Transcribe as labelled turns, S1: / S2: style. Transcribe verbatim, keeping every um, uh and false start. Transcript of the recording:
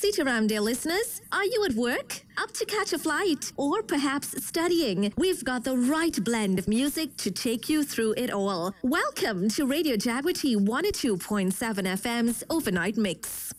S1: Sitaram, dear listeners. Are you at work? Up to catch a flight? Or perhaps studying? We've got the right blend of music to take you through it all. Welcome to Radio Jaguar one oh two point seven F M's Overnight Mix.